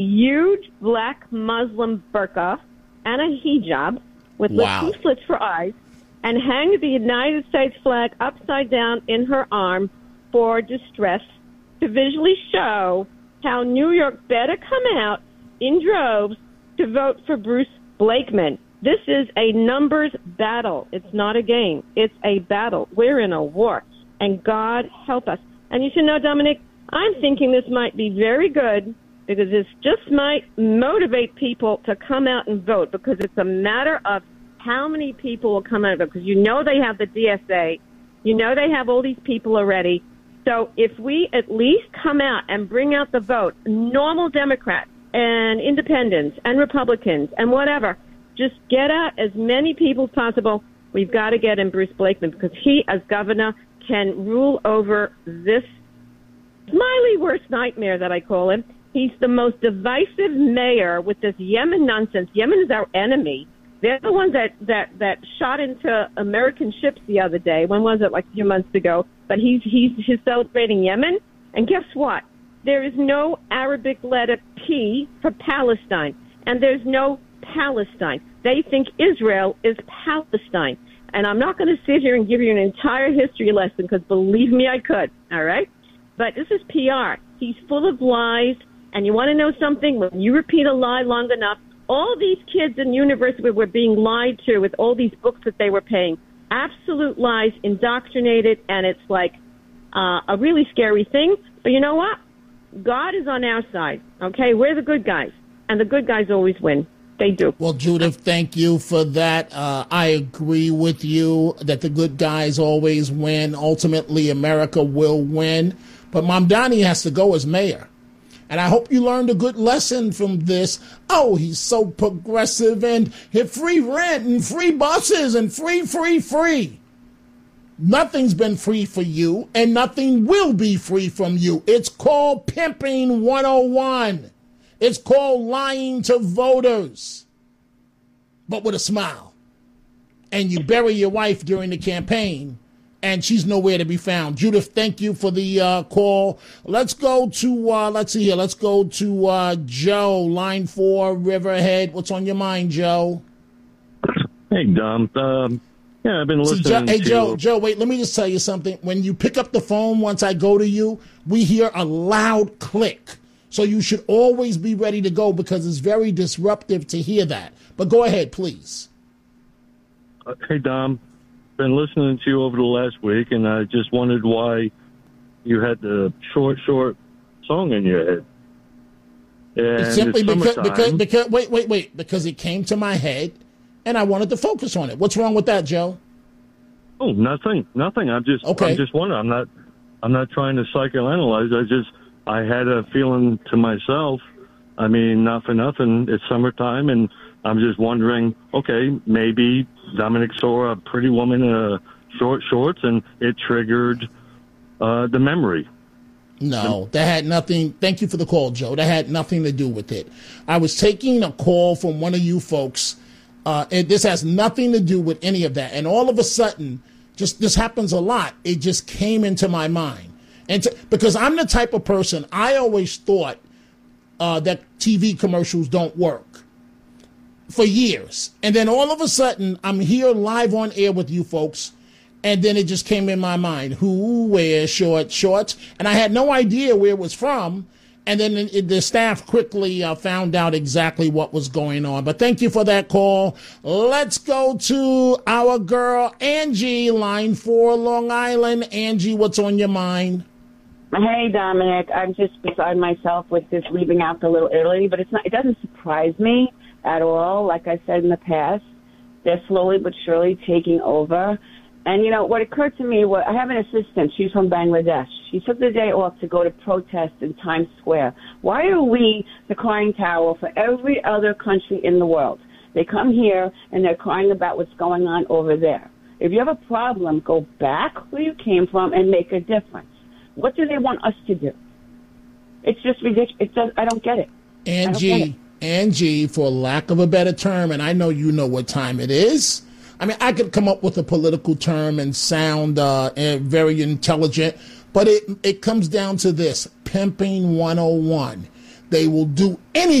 huge black Muslim burqa and a hijab with two slits for eyes and hang the United States flag upside down in her arm for distress to visually show how New York better come out in droves to vote for Bruce Blakeman. This is a numbers battle. It's not a game. It's a battle. We're in a war, and God help us. And you should know, Dominic, I'm thinking this might be very good because this just might motivate people to come out and vote, because it's a matter of how many people will come out and vote, because you know they have the DSA. You know they have all these people already. So if we at least come out and bring out the vote, normal Democrats and independents and Republicans and whatever, just get out as many people as possible. We've got to get in Bruce Blakeman, because he, as governor, can rule over this Smiley worst nightmare that I call him. He's the most divisive mayor with this Yemen nonsense. Yemen is our enemy. They're the ones that shot into American ships the other day. When was it? Like a few months ago. But he's celebrating Yemen. And guess what? There is no Arabic letter P for Palestine. And there's no Palestine. They think Israel is Palestine. And I'm not going to sit here and give you an entire history lesson, because believe me, I could. All right? But this is PR. He's full of lies. And you want to know something? When you repeat a lie long enough, all these kids in university were being lied to with all these books that they were paying. Absolute lies, indoctrinated, and it's like a really scary thing. But you know what? God is on our side, okay? We're the good guys, and the good guys always win. They do. Well, Judith, thank you for that. I agree with you that the good guys always win. Ultimately, America will win. But Mamdani has to go as mayor. And I hope you learned a good lesson from this. Oh, he's so progressive, and free rent and free buses and free. Nothing's been free for you, and nothing will be free from you. It's called Pimping 101. It's called lying to voters, but with a smile. And you bury your wife during the campaign, and she's nowhere to be found. Judith, thank you for the call. Let's go to, let's see here. Let's go to Joe, line 4, Riverhead. What's on your mind, Joe? Hey, Dom. Yeah, I've been listening Hey, to... Joe, wait, let me just tell you something. When you pick up the phone, once I go to you, we hear a loud click. So you should always be ready to go, because it's very disruptive to hear that. But go ahead, please. Hey, Dom. Been listening to you over the last week, and I just wondered why you had the short song in your head. And it's simply because it came to my head, and I wanted to focus on it. What's wrong with that, Joe? Oh, nothing. I'm just wondering. I'm not trying to psychoanalyze. I had a feeling to myself. I mean, not for nothing. It's summertime, and I'm just wondering, okay, maybe Dominic saw a pretty woman in short shorts, and it triggered the memory. No, that had nothing. Thank you for the call, Joe. That had nothing to do with it. I was taking a call from one of you folks, and this has nothing to do with any of that. And all of a sudden, this happens a lot. It just came into my mind. And because I'm the type of person, I always thought that TV commercials don't work for years. And then all of a sudden, I'm here live on air with you folks, and then it just came in my mind, who wears shorts? And I had no idea where it was from. And then the staff quickly found out exactly what was going on. But thank you for that call. Let's go to our girl, Angie, line 4, Long Island. Angie, what's on your mind? Hey, Dominic. I'm just beside myself with this leaving out a little early, but it doesn't surprise me at all. Like I said in the past, they're slowly but surely taking over. And, what occurred to me, I have an assistant. She's from Bangladesh. She took the day off to go to protest in Times Square. Why are we the crying towel for every other country in the world? They come here, and they're crying about what's going on over there. If you have a problem, go back where you came from and make a difference. What do they want us to do? It's just ridiculous. I don't get it. Angie, for lack of a better term, and I know you know what time it is. I mean, I could come up with a political term and sound very intelligent, but it comes down to this, Pimping 101. They will do anything